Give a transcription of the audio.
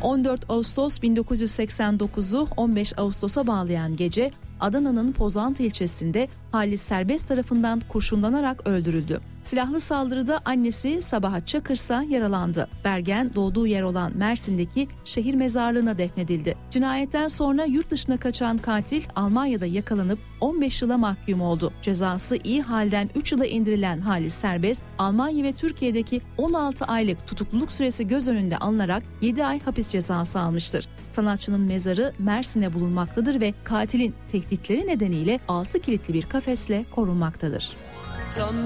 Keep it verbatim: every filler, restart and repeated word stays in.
on dört Ağustos bin dokuz yüz seksen dokuzu on beş Ağustos'a bağlayan gece Adana'nın Pozantı ilçesinde Halis Serbest tarafından kurşunlanarak öldürüldü. Silahlı saldırıda annesi Sabahat Çakırsa yaralandı. Bergen doğduğu yer olan Mersin'deki şehir mezarlığına defnedildi. Cinayetten sonra yurt dışına kaçan katil Almanya'da yakalanıp on beş yıla mahkum oldu. Cezası iyi halden üç yıla indirilen Halis Serbest, Almanya ve Türkiye'deki on altı aylık tutukluluk süresi göz önünde alınarak yedi ay hapis cezası almıştır. Sanatçının mezarı Mersin'de bulunmaktadır ve katilin tehditleri nedeniyle altı kilitli bir kafesle korunmaktadır.